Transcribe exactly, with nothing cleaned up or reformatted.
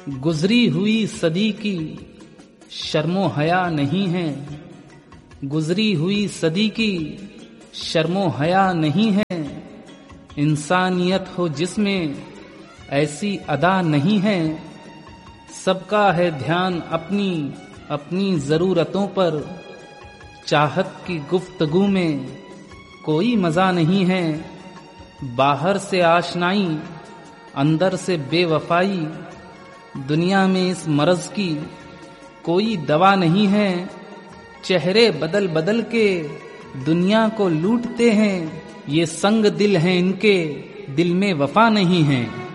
गुजरी हुई सदी की शर्मो हया नहीं है, गुजरी हुई सदी की शर्मो हया नहीं है। इंसानियत हो जिसमें ऐसी अदा नहीं है। सबका है ध्यान अपनी अपनी जरूरतों पर, चाहत की गुफ्तगू में कोई मजा नहीं है। बाहर से आशनाई अंदर से बेवफाई, दुनिया में इस मर्ज की कोई दवा नहीं है। चेहरे बदल बदल के दुनिया को लूटते हैं, ये संग दिल हैं इनके दिल में वफा नहीं है।